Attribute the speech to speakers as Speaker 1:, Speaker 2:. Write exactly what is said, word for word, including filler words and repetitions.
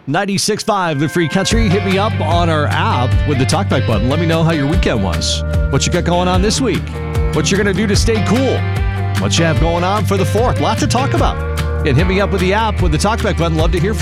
Speaker 1: ninety-six point five, The Free Country. Hit me up on our app with the talkback button. Let me know how your weekend was. What you got going on this week? What you're going to do to stay cool? What you have going on for the fourth? Lot to talk about. And hit me up with the app with the talkback button. Love to hear from you.